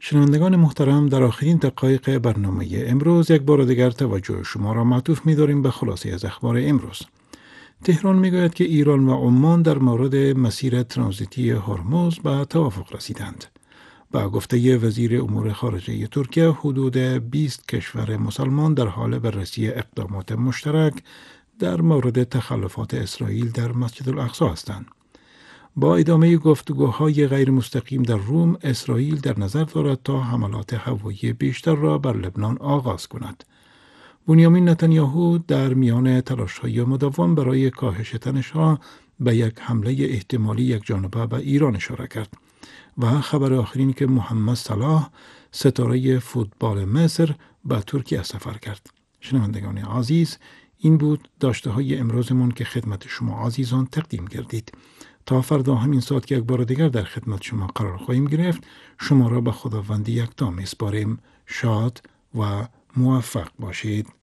شنوندگان محترم، در آخرین دقایق برنامه امروز یک بار دیگر توجه شما را معطوف می‌داریم به خلاصه از اخبار امروز. تهران میگوید که ایران و عمان در مورد مسیر ترانزیتی هرمز به توافق رسیدند. با گفته وزیر امور خارجه ترکیه، حدود 20 کشور مسلمان در حال بررسی اقدامات مشترک در مورد تخلفات اسرائیل در مسجد الاقصی هستند. با ادامه گفتگوهای غیر مستقیم در روم، اسرائیل در نظر دارد تا حملات هوایی بیشتر را بر لبنان آغاز کند. بنیامین نتانیاهو در میان تلاش‌های مداوم برای کاهش تنش‌ها به یک حمله احتمالی یکجانبه به ایران اشاره کرد. و خبر آخرین که محمد صلاح، ستاره فوتبال مصر، به ترکیه سفر کرد. شنوندگان عزیز، این بود داشته های امروزمون که خدمت شما عزیزان تقدیم کردید. تا فردا همین ساعت که یک بار دیگر در خدمت شما قرار خواهیم گرفت، شما را به خداوند یکتا میسپاریم. شاد و موفق باشید.